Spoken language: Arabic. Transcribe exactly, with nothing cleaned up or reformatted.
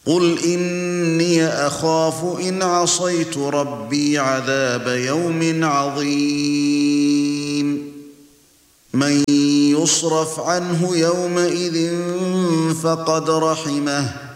قُلْ إِنِّي أَخَافُ إِنْ عَصَيْتُ رَبِّي عَذَابَ يَوْمٍ عَظِيمٍ مَنْ يُصْرَفْ عَنْهُ يَوْمَئِذٍ فَقَدْ رَحِمَهُ